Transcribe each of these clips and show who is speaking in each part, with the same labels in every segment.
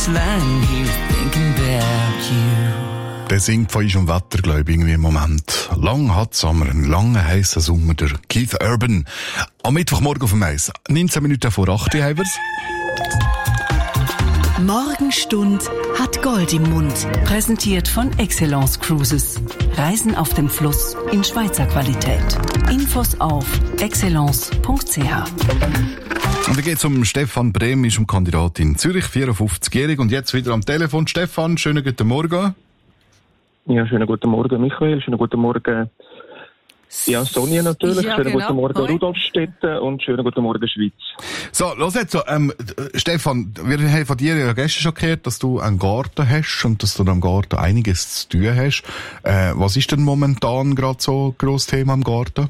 Speaker 1: just lying here thinking about you.
Speaker 2: Der singt von unserem Wetter, glaube ich, irgendwie im Moment. Lang hat Sommer, ein langer, heißer Sommer, der Keith Urban. Am Mittwochmorgen auf dem Eis. 19 Minuten vor 8 Uhr haben wir's.
Speaker 3: Morgenstund hat Gold im Mund. Präsentiert von Excellence Cruises. Reisen auf dem Fluss in Schweizer Qualität. Infos auf excellence.ch.
Speaker 2: Und da geht's um Stefan Brehm, ist Kandidat in Zürich, 54-jährig. Und jetzt wieder am Telefon. Stefan, schönen guten Morgen.
Speaker 4: Ja, schönen guten Morgen, Michael. Schönen guten Morgen, ja, Sonja natürlich. Ja, schönen guten Morgen, Rudolfstetten. Und schönen guten Morgen, Schweiz.
Speaker 2: So, los jetzt so, Stefan, wir haben von dir ja gestern schon gehört, dass du einen Garten hast und dass du am Garten einiges zu tun hast. Was ist denn momentan gerade so ein grosses Thema im Garten?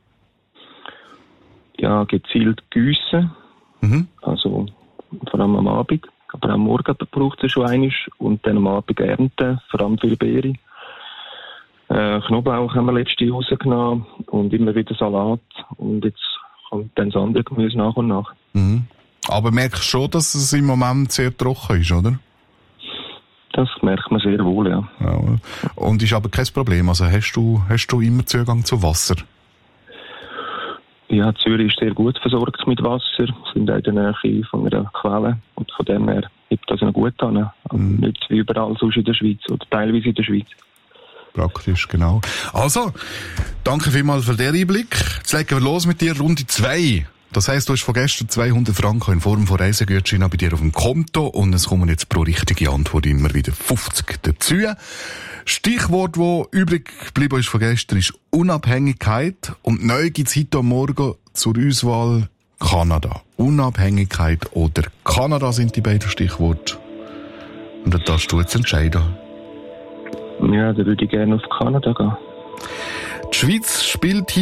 Speaker 4: Ja, gezielt gießen. Also, vor allem am Abend. Aber am Morgen braucht es schon einiges. Und dann am Abend ernten, vor allem viel Beere. Knoblauch haben wir letztes Jahr rausgenommen. Und immer wieder Salat. Und jetzt kommt dann das andere Gemüse nach und nach.
Speaker 2: Aber merkst du schon, dass es im Moment sehr trocken ist, oder?
Speaker 4: Das merkt man sehr wohl, ja.
Speaker 2: Und ist aber kein Problem. Also hast du immer Zugang zu Wasser?
Speaker 4: Ja, Zürich ist sehr gut versorgt mit Wasser. Wir sind in der Nähe von einer Quelle. Und von dem her gibt das noch gut an. Nicht wie überall sonst in der Schweiz oder teilweise in der Schweiz.
Speaker 2: Praktisch, genau. Also, danke vielmals für den Einblick. Jetzt legen wir los mit dir, Runde 2. Das heisst, du hast von gestern 200 Franken in Form von Reisegutschein bei dir auf dem Konto und es kommen jetzt pro richtige Antwort immer wieder 50 dazu. Stichwort, das übrig geblieben ist von gestern, ist Unabhängigkeit. Und neu gibt es heute am Morgen zur Auswahl Kanada. Unabhängigkeit oder Kanada sind die beiden Stichworte. Und da darfst du jetzt entscheiden.
Speaker 4: Ja, da würde ich gerne auf Kanada gehen.
Speaker 2: Die Schweiz spielt